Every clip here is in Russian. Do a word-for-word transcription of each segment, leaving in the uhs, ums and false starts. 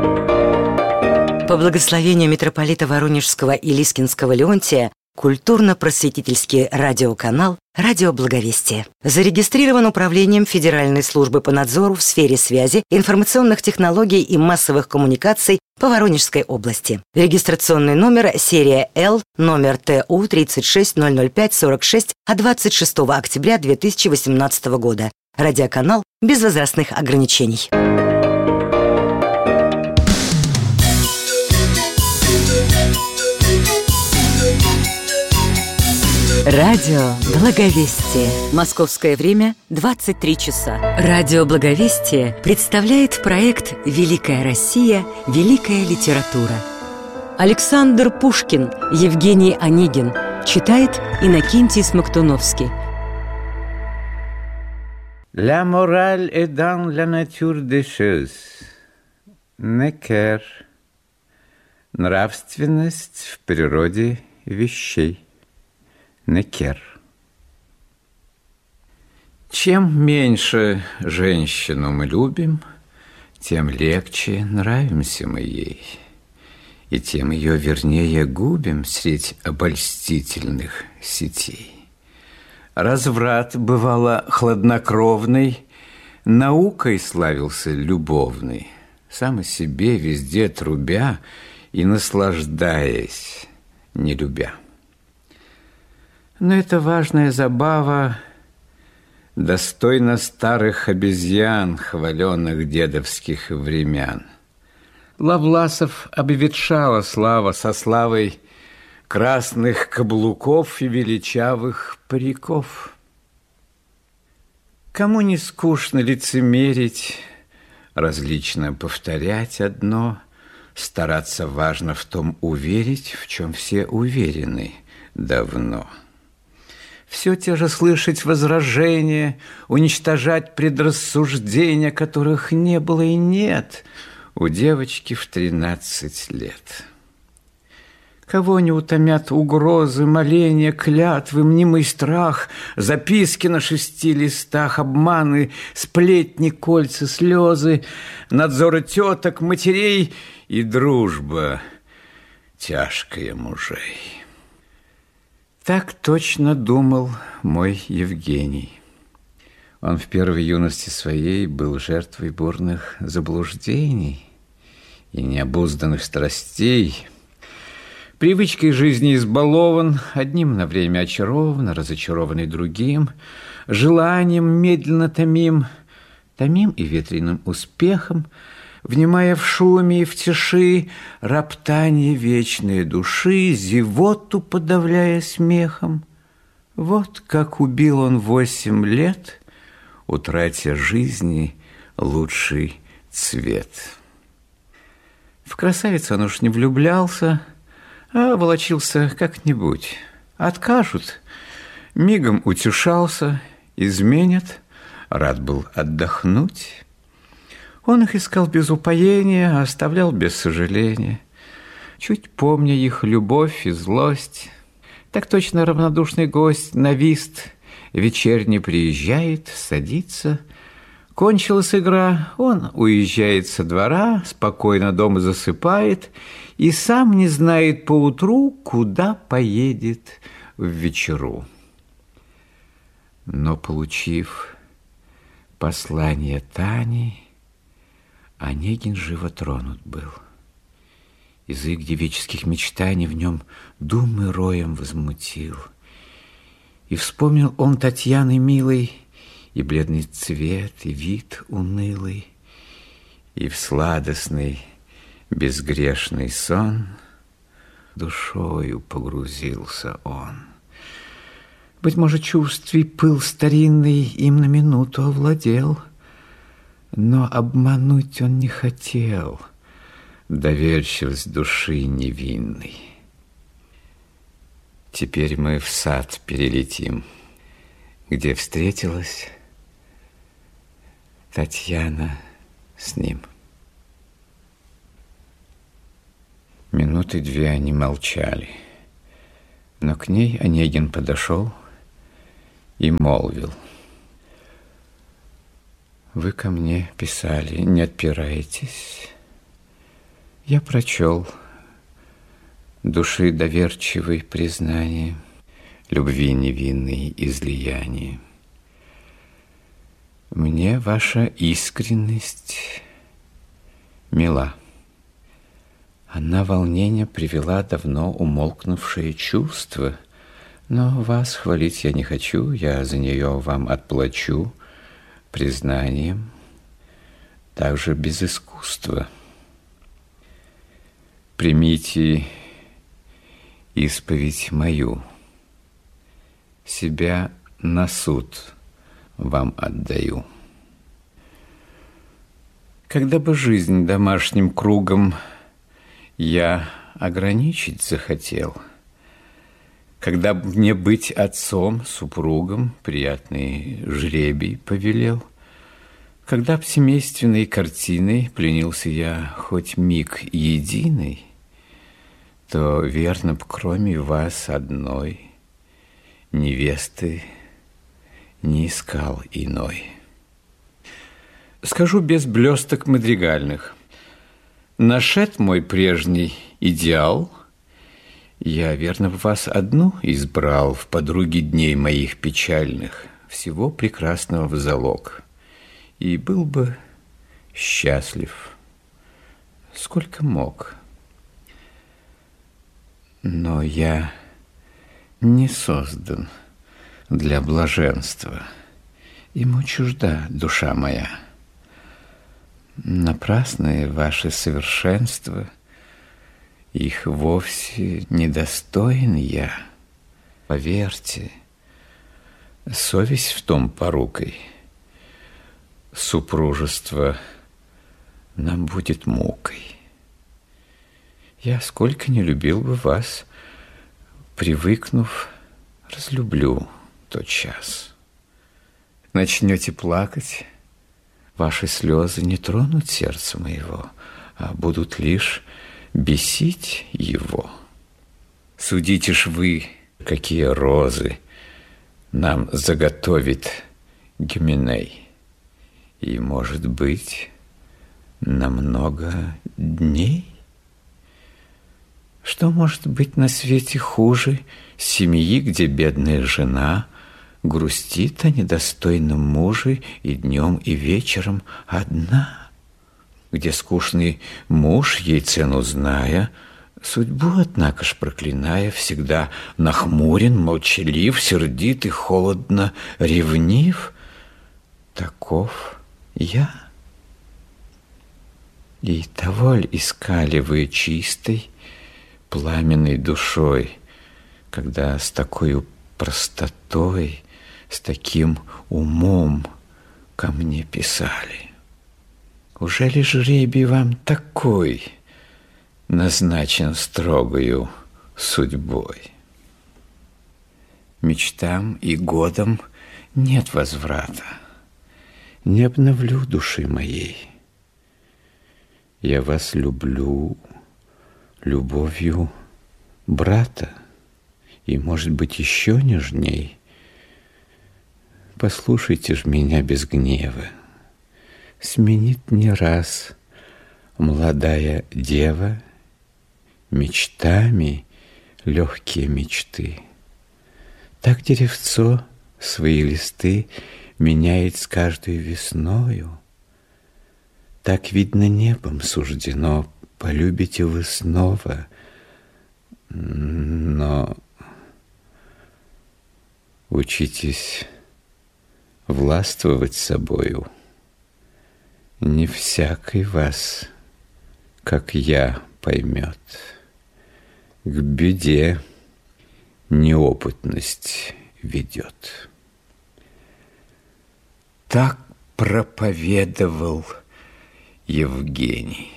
По благословению митрополита Воронежского и Лискинского Леонтия культурно-просветительский радиоканал «Радио Благовестие» зарегистрирован Управлением Федеральной службы по надзору в сфере связи, информационных технологий и массовых коммуникаций по Воронежской области. Регистрационный номер серия Л, номер Т У тридцать шесть ноль ноль пять сорок шесть от двадцать шестого октября две тысячи восемнадцатого года. Радиоканал без возрастных ограничений. Радио Благовестие. Московское время двадцать три часа. Радио Благовестие представляет проект «Великая Россия. Великая литература». Александр Пушкин, Евгений Онегин. Читает Иннокентий Смоктуновский. La morale est dans la nature des choses. Некер. Нравственность в природе вещей. Некер. Чем меньше женщину мы любим, тем легче нравимся мы ей, и тем ее вернее губим средь обольстительных сетей. Разврат, бывало, хладнокровный, наукой славился любовный, сам о себе везде трубя и наслаждаясь, не любя. Но эта важная забава достойна старых обезьян, хваленных дедовских времен. Лавласов обветшала слава со славой красных каблуков и величавых париков. Кому не скучно лицемерить, различно повторять одно, стараться важно в том уверить, в чем все уверены давно. Все те же слышать возражения, уничтожать предрассуждения, которых не было и нет у девочки в тринадцать лет. Кого не утомят угрозы, моления, клятвы, мнимый страх, записки на шести листах, обманы, сплетни, кольца, слезы, надзоры теток, матерей и дружба тяжкая мужей. Так точно думал мой Евгений. Он в первой юности своей был жертвой бурных заблуждений и необузданных страстей. Привычкой жизни избалован, одним на время очарован, разочарованный другим, желанием медленно томим, томим и ветреным успехом, внимая в шуме и в тиши роптание вечной души, зевоту подавляя смехом. Вот как убил он восемь лет, утратя жизни лучший цвет. В красавицу он уж не влюблялся, а волочился как-нибудь. Откажут, мигом утешался, изменят, рад был отдохнуть. Он их искал без упоения, оставлял без сожаления, чуть помня их любовь и злость. Так точно равнодушный гость на вист вечерний приезжает, садится. Кончилась игра, он уезжает со двора, спокойно дома засыпает и сам не знает поутру, куда поедет в вечеру. Но, получив послание Тани, Онегин живо тронут был. Язык девических мечтаний в нем думы роем возмутил. И вспомнил он Татьяны милой, и бледный цвет, и вид унылый, и в сладостный безгрешный сон душою погрузился он. Быть может, чувств и пыл старинный им на минуту овладел, но обмануть он не хотел доверчивость души невинной. Теперь мы в сад перелетим, где встретилась Татьяна с ним. Минуты две они молчали, но к ней Онегин подошел и молвил: «Вы ко мне писали, не отпираетесь. Я прочел души доверчивой признание, любви невинной излияние. Мне ваша искренность мила. Она волнение привела давно умолкнувшее чувство, но вас хвалить я не хочу, я за нее вам отплачу признанием, также без искусства. Примите исповедь мою, себя на суд вам отдаю. Когда бы жизнь домашним кругом я ограничить захотел, когда б мне быть отцом, супругом приятный жребий повелел, когда б семейственной картиной пленился я хоть миг единый, то верно б кроме вас одной невесты не искал иной. Скажу без блесток мадригальных. Нашед мой прежний идеал, я верно б вас одну избрал в подруги дней моих печальных, всего прекрасного в залог, и был бы счастлив, сколько мог. Но я не создан для блаженства, ему чужда душа моя. Напрасное ваше совершенство, их вовсе недостоин я. Поверьте, совесть в том порукой, супружество нам будет мукой. Я сколько не любил бы вас, привыкнув, разлюблю тот час. Начнете плакать, ваши слезы не тронут сердце моего, а будут лишь бесить его. Судите ж вы, какие розы нам заготовит Гименей, и, может быть, на много дней? Что может быть на свете хуже семьи, где бедная жена грустит о недостойном муже и днем, и вечером одна, где скучный муж, ей цену зная, судьбу, однако ж проклиная, всегда нахмурен, молчалив, сердит и холодно ревнив? Таков я. И того ль искали вы чистой, пламенной душой, когда с такой простотой, с таким умом ко мне писали? Уже ли жребий вам такой назначен строгою судьбой? Мечтам и годам нет возврата, не обновлю души моей. Я вас люблю любовью брата, и, может быть, еще нежней. Послушайте ж меня без гнева. Сменит не раз молодая дева мечтами легкие мечты. Так деревцо свои листы меняет с каждой весною. Так, видно, небом суждено, полюбите вы снова, но учитесь властвовать собою. Не всякий вас, как я, поймет. К беде неопытность ведет. Так проповедовал Евгений.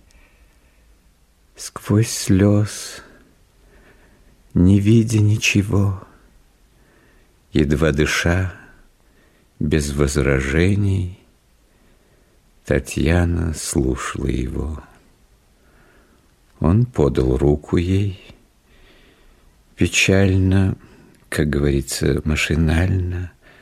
Сквозь слез, не видя ничего, едва дыша, без возражений, Татьяна слушала его. Он подал руку ей, печально, как говорится, машинально,